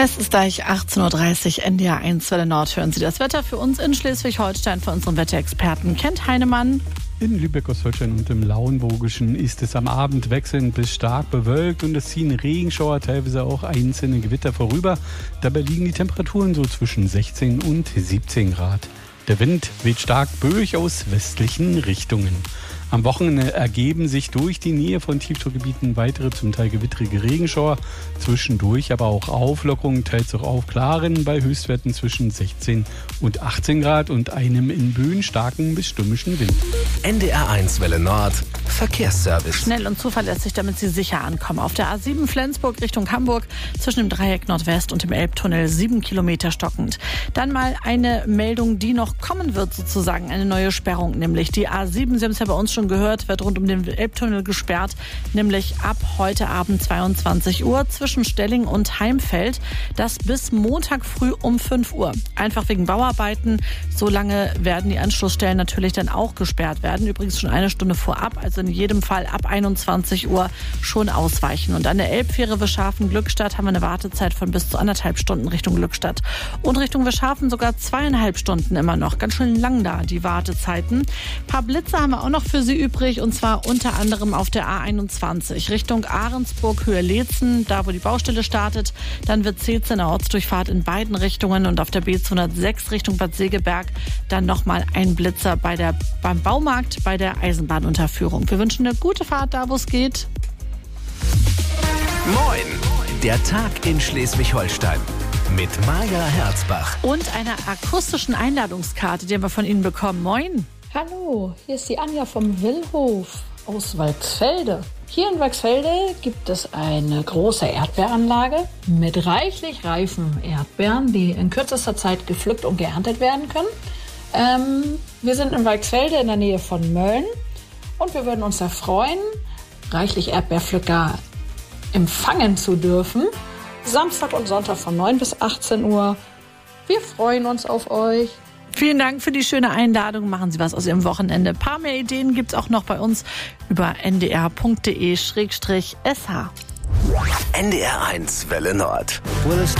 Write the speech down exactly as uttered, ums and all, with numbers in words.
Es ist gleich achtzehn Uhr dreißig, N D R eins Welle Nord. Hören Sie das Wetter für uns in Schleswig-Holstein von unserem Wetterexperten Kent Heinemann. In Lübeck-Ostholstein und im Lauenburgischen ist es am Abend wechselnd bis stark bewölkt und es ziehen Regenschauer, teilweise auch einzelne Gewitter vorüber. Dabei liegen die Temperaturen so zwischen sechzehn und siebzehn Grad. Der Wind weht stark böig aus westlichen Richtungen. Am Wochenende ergeben sich durch die Nähe von Tiefdruckgebieten weitere, zum Teil gewittrige Regenschauer. Zwischendurch aber auch Auflockerungen, teils auch Aufklaren bei Höchstwerten zwischen sechzehn und achtzehn Grad und einem in Böen starken bis stürmischen Wind. N D R eins Welle Nord Verkehrsservice. Schnell und zuverlässig, damit Sie sicher ankommen. Auf der A sieben Flensburg Richtung Hamburg zwischen dem Dreieck Nordwest und dem Elbtunnel sieben Kilometer stockend. Dann mal eine Meldung, die noch kommen wird sozusagen, eine neue Sperrung, nämlich die A sieben. Sie haben es ja bei uns schon gehört, wird rund um den Elbtunnel gesperrt, nämlich ab heute Abend zweiundzwanzig Uhr zwischen Stelling und Heimfeld. Das bis Montag früh um fünf Uhr. Einfach wegen Bauarbeiten. So lange werden die Anschlussstellen natürlich dann auch gesperrt werden. Übrigens schon eine Stunde vorab, also in jedem Fall ab einundzwanzig Uhr schon ausweichen. Und an der Elbfähre Wischhafen-Glückstadt haben wir eine Wartezeit von bis zu anderthalb Stunden Richtung Glückstadt. Und Richtung Wischhafen sogar zweieinhalb Stunden immer noch. Ganz schön lang da, die Wartezeiten. Ein paar Blitze haben wir auch noch für Sie übrig, und zwar unter anderem auf der A einundzwanzig Richtung Ahrensburg, Höhe Leetzen, da wo die Baustelle startet. Dann wird Zeetz in der Ortsdurchfahrt in beiden Richtungen und auf der B zweihundertsechs Richtung Bad Segeberg dann nochmal ein Blitzer bei der, beim Baumarkt bei der Eisenbahnunterführung. Wir wünschen eine gute Fahrt da, wo es geht. Moin, der Tag in Schleswig-Holstein mit Maja Herzbach. Und einer akustischen Einladungskarte, die haben wir von Ihnen bekommen. Moin. Hallo, hier ist die Anja vom Willhof aus Walksfelde. Hier in Walksfelde gibt es eine große Erdbeeranlage mit reichlich reifen Erdbeeren, die in kürzester Zeit gepflückt und geerntet werden können. Ähm, wir sind in Walksfelde in der Nähe von Mölln und wir würden uns da freuen, reichlich Erdbeerpflücker empfangen zu dürfen. Samstag und Sonntag von neun bis achtzehn Uhr. Wir freuen uns auf euch. Vielen Dank für die schöne Einladung. Machen Sie was aus Ihrem Wochenende. Ein paar mehr Ideen gibt's auch noch bei uns über n d r punkt d e slash s h. N D R eins Welle Nord.